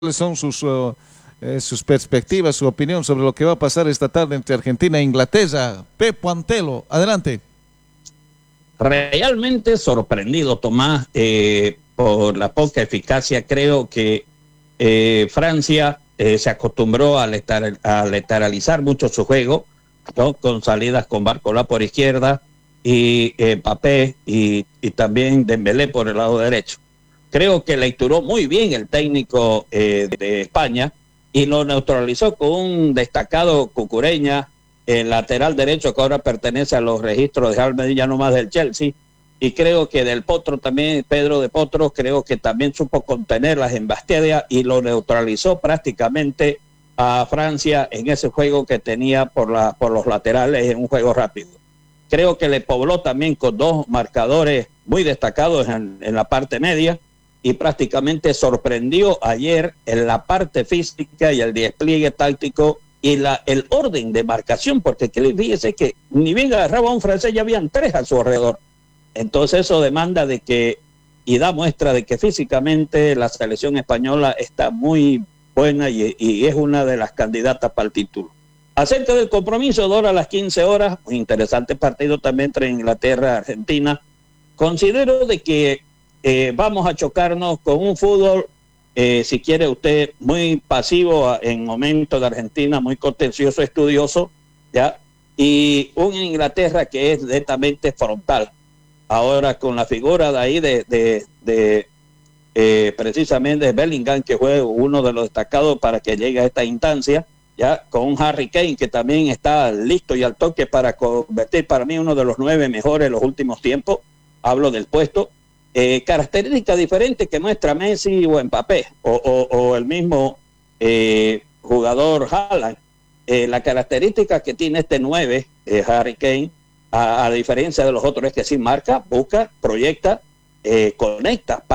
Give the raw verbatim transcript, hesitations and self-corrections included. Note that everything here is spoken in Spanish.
¿Cuáles son sus, uh, eh, sus perspectivas, su opinión sobre lo que va a pasar esta tarde entre Argentina e Inglaterra? Pepo Antelo, adelante. Realmente sorprendido, Tomás, eh, por la poca eficacia. Creo que eh, Francia eh, se acostumbró a, letar, a lateralizar mucho su juego, ¿no? Con salidas con Barcola por izquierda y eh, Mbappé y, y también Dembélé por el lado derecho. Creo que lecturó muy bien el técnico eh, de España y lo neutralizó con un destacado Cucureña, el lateral derecho que ahora pertenece a los registros de Almeida, ya no más del Chelsea. Y creo que Del Potro también, Pedro de Potro, creo que también supo contener las embestidas y lo neutralizó prácticamente a Francia en ese juego que tenía por, la, por los laterales en un juego rápido. Creo que le pobló también con dos marcadores muy destacados en, en la parte media y prácticamente sorprendió ayer en la parte física y el despliegue táctico y la, el orden de marcación, porque fíjese que ni bien agarraba a un francés, ya habían tres a su alrededor. Entonces eso demanda de que, y da muestra de que físicamente la selección española está muy buena y, y es una de las candidatas para el título. Acerca del compromiso de ahora a las quince horas, un interesante partido también entre Inglaterra y Argentina. Considero de que eh, vamos a chocarnos con un fútbol, eh, si quiere usted, muy pasivo en momentos de Argentina, muy contencioso, estudioso, ¿ya? Y un Inglaterra que es netamente frontal. Ahora con la figura de ahí de, de, de eh, precisamente Bellingham, que fue uno de los destacados para que llegue a esta instancia, ya con un Harry Kane que también está listo y al toque para convertir para mí uno de los nueve mejores en los últimos tiempos. Hablo del puesto. Eh, características diferentes que muestra Messi o Mbappé o, o, o el mismo eh, jugador Haaland. Eh, la característica que tiene este nueve, eh, Harry Kane, a, a diferencia de los otros, es que sí marca, busca, proyecta, eh, conecta.